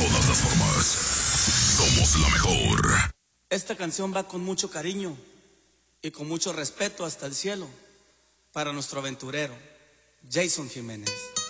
todas las formas. Somos la mejor. Esta canción va con mucho cariño y con mucho respeto hasta el cielo para nuestro aventurero, Jason Jiménez.